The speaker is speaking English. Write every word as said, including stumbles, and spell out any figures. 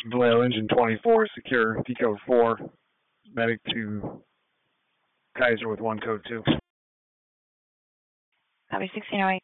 Vallejo engine twenty-four, secure D code four, medic to Kaiser with one code two. Copy sixteen oh eight.